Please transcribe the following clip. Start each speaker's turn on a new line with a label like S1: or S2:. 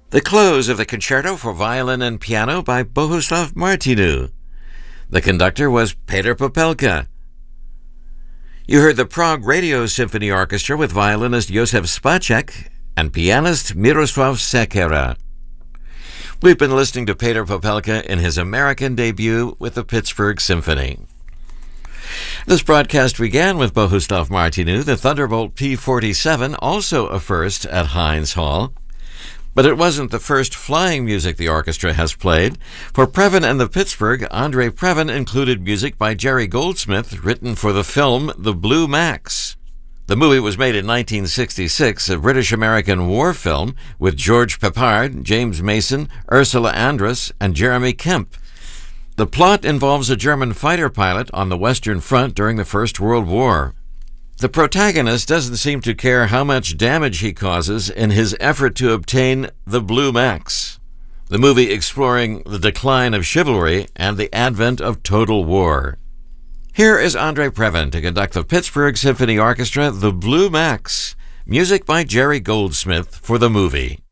S1: The close of the Concerto for Violin and Piano by Bohuslav Martinu. The conductor was Peter Popelka. You heard the Prague Radio Symphony Orchestra with violinist Josef Spacek and pianist Miroslav Sekera. We've been listening to Peter Popelka in his American debut with the Pittsburgh Symphony. This broadcast began with Bohuslav Martinu, the Thunderbolt P-47, also a first at Heinz Hall. But it wasn't the first flying music the orchestra has played. For Previn and the Pittsburgh, Andre Previn included music by Jerry Goldsmith written for the film The Blue Max. The movie was made in 1966, a British-American war film with George Peppard, James Mason, Ursula Andress, and Jeremy Kemp. The plot involves a German fighter pilot on the Western Front during the First World War. The protagonist doesn't seem to care how much damage he causes in his effort to obtain the Blue Max, the movie exploring the decline of chivalry and the advent of total war. Here is Andre Previn to conduct the Pittsburgh Symphony Orchestra, The Blue Max, music by Jerry Goldsmith for the movie.